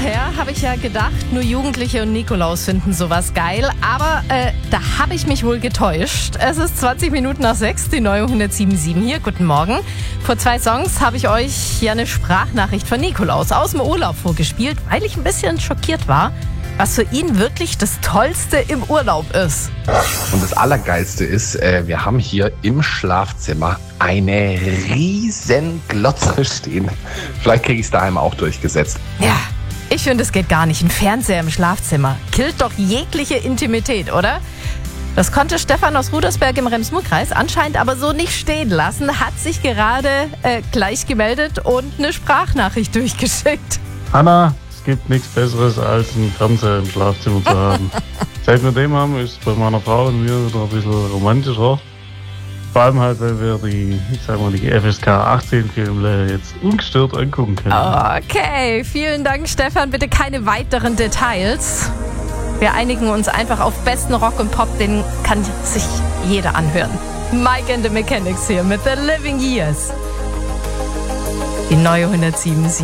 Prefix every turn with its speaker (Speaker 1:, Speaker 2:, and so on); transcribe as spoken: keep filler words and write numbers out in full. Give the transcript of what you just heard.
Speaker 1: her habe ich ja gedacht, nur Jugendliche und Nikolaus finden sowas geil. Aber äh, da habe ich mich wohl getäuscht. Es ist zwanzig Minuten nach sechs, die neue hundertsieben Komma sieben hier. Guten Morgen. Vor zwei Songs habe ich euch ja eine Sprachnachricht von Nikolaus aus dem Urlaub vorgespielt, weil ich ein bisschen schockiert war, was für ihn wirklich das Tollste im Urlaub ist.
Speaker 2: Und das Allergeilste ist, äh, wir haben hier im Schlafzimmer eine riesen Glotze stehen. Vielleicht kriege ich es daheim auch durchgesetzt.
Speaker 1: Ja, ich finde, es geht gar nicht. Ein Fernseher im Schlafzimmer killt doch jegliche Intimität, oder? Das konnte Stefan aus Rudersberg im Rems-Murr-Kreis anscheinend aber so nicht stehen lassen, hat sich gerade äh, gleich gemeldet und eine Sprachnachricht durchgeschickt.
Speaker 3: Anna, es gibt nichts Besseres als einen Fernseher im Schlafzimmer zu haben. Seit wir den haben, ist es bei meiner Frau und mir wieder ein bisschen romantischer. Vor allem halt, weil wir die, ich sag mal, die F S K achtzehn Filme jetzt ungestört angucken können.
Speaker 1: Okay, vielen Dank, Stefan. Bitte keine weiteren Details. Wir einigen uns einfach auf besten Rock und Pop, den kann sich jeder anhören. Mike and the Mechanics hier mit The Living Years. Die neue hundertsieben Komma sieben.